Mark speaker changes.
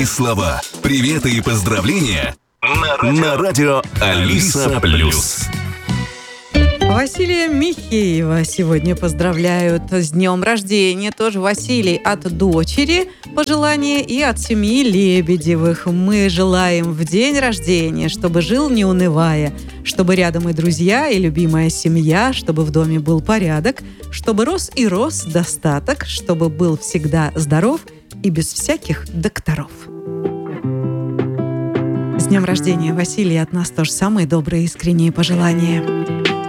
Speaker 1: Слова, приветы и поздравления на радио Алиса Плюс.
Speaker 2: Василия Михеева сегодня поздравляют с днем рождения. Тоже Василий от дочери пожелания и от семьи Лебедевых. Мы желаем в день рождения, чтобы жил не унывая, чтобы рядом и друзья, и любимая семья, чтобы в доме был порядок, чтобы рос и рос достаток, чтобы был всегда здоров и без всяких докторов. С днем рождения, Василий, от нас тоже самые добрые искренние пожелания.